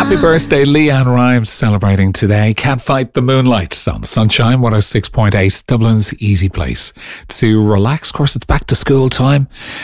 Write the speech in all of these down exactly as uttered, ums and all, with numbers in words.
Happy birthday, Leanne Rhymes, celebrating today. Can't fight the moonlight on Sunshine one oh six point eight, Dublin's easy place to relax. Of course, it's back to school time,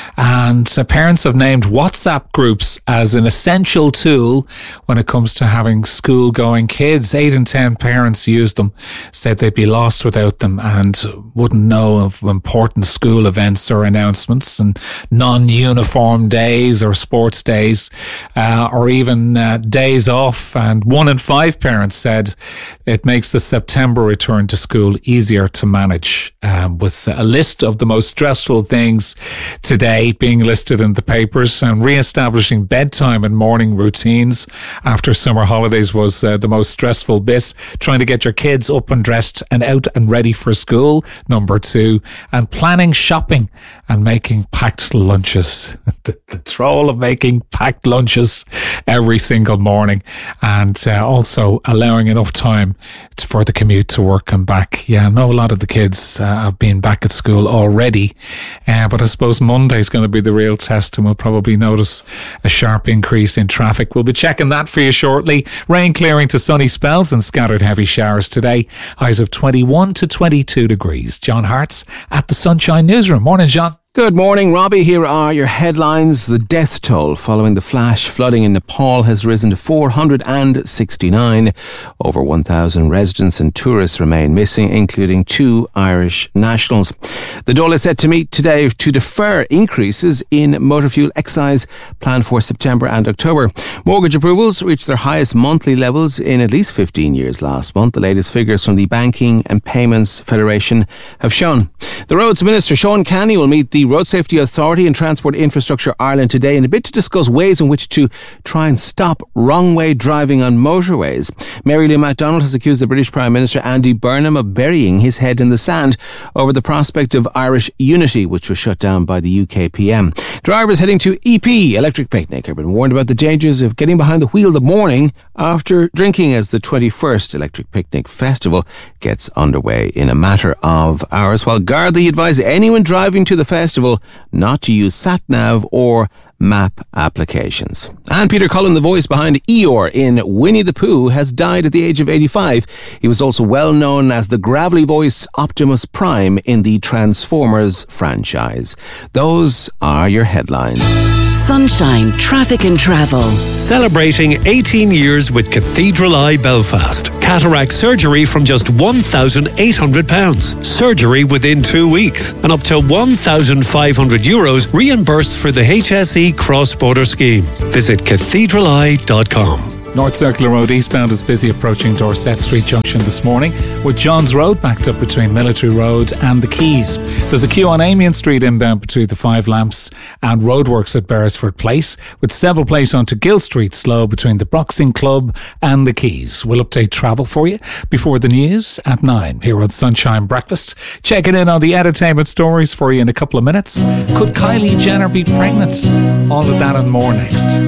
and uh, parents have named WhatsApp groups as an essential tool when it comes to having school-going kids. Eight in ten parents use them, said they'd be lost without them and wouldn't know of important school events or announcements and non-uniform days or sports days, uh, or even uh, days off. And one in five parents said it makes the September return to school easier to manage, um, with a list of the most stressful things today being listed in the papers. And re-establishing bedtime and morning routines after summer holidays was uh, the most stressful bit. Trying to get your kids up and dressed and out and ready for school, number two. And planning shopping and making packed lunches. the, the troll of making packed lunches every single morning, and uh, also allowing enough time to, for the commute to work and back. Yeah, I know a lot of the kids uh, have been back at school already, uh, but I suppose Monday is going to be the real test, and we'll probably notice a sharp increase in traffic. We'll be checking that for you shortly. Rain clearing to sunny spells and scattered heavy showers today. Highs of twenty-one to twenty-two degrees. John Hart's at the Sunshine Newsroom. Morning, John. Good morning, Robbie. Here are your headlines. The death toll following the flash flooding in Nepal has risen to four hundred sixty-nine. Over one thousand residents and tourists remain missing, including two Irish nationals. The Dáil is set to meet today to defer increases in motor fuel excise planned for September and October. Mortgage approvals reached their highest monthly levels in at least fifteen years last month. The latest figures from the Banking and Payments Federation have shown. The Roads Minister, Sean Canny, will meet the Road Safety Authority and Transport Infrastructure Ireland today in a bid to discuss ways in which to try and stop wrong-way driving on motorways. Mary Lou MacDonald has accused the British Prime Minister Andy Burnham of burying his head in the sand over the prospect of Irish unity, which was shut down by the U K P M. Drivers heading to E P Electric Picnic have been warned about the dangers of getting behind the wheel the morning after drinking, as the twenty-first Electric Picnic Festival gets underway in a matter of hours. While Gardaí advise anyone driving to the festival not to use sat-nav or map applications. And Peter Cullen, the voice behind Eeyore in Winnie the Pooh, has died at the age of eighty-five. He was also well known as the gravelly voice Optimus Prime in the Transformers franchise. Those are your headlines. Sunshine Traffic and Travel. Celebrating eighteen years with Cathedral Eye Belfast. Cataract surgery from just one thousand eight hundred pounds. Surgery within two weeks. And up to one thousand five hundred euros reimbursed for the H S E cross-border scheme. Visit cathedral eye dot com. North Circular Road eastbound is busy approaching Dorset Street Junction this morning, with Johns Road backed up between Military Road and the Quays. There's a queue on Amiens Street inbound between the Five Lamps and roadworks at Beresford Place, with several places onto Gill Street slow between the Boxing Club and the Quays. We'll update travel for you before the news at nine here on Sunshine Breakfast. Checking in on the entertainment stories for you in a couple of minutes. Could Kylie Jenner be pregnant? All of that and more next.